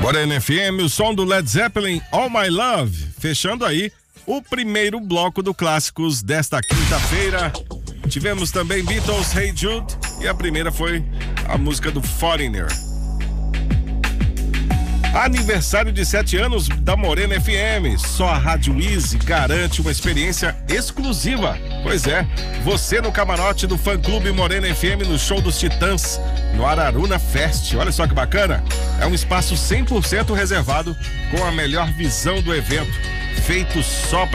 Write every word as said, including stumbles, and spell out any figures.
Morena F M, o som do Led Zeppelin, All My Love, fechando aí o primeiro bloco do Clássicos desta quinta-feira. Tivemos também Beatles, Hey Jude, e a primeira foi a música do Foreigner. Aniversário de sete anos da Morena F M. Só a Rádio Easy garante uma experiência exclusiva. Pois é, você no camarote do fã-clube Morena F M no show dos Titãs, no Araruna Fest. Olha só que bacana. É um espaço cem por cento reservado com a melhor visão do evento, feito só para